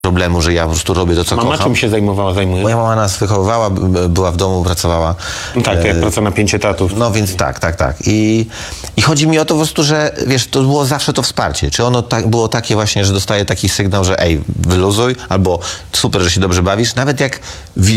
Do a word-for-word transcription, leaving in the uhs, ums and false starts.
problemu, że ja po prostu robię to, co Mama kocham. czym się zajmowała, zajmuje? Moja mama nas wychowywała, b- była w domu, pracowała. No tak, to jak E, praca na pięć etatów. No więc tak, tak, tak. I, I chodzi mi o to po prostu, że wiesz, to było zawsze to wsparcie. Czy ono tak, było takie właśnie, że dostaje taki sygnał, że ej, wyluzuj, albo super, że się dobrze bawisz. Nawet jak wi-